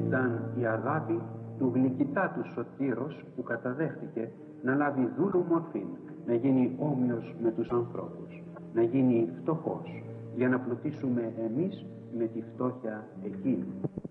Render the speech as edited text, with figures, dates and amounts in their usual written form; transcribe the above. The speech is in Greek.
ήταν η αγάπη του γλυκητάτου σωτήρος που καταδέχτηκε να λάβει δούλου μορφήν, να γίνει όμοιος με τους ανθρώπους, να γίνει φτωχός για να πλουτίσουμε εμείς με τη φτώχεια εκείνου.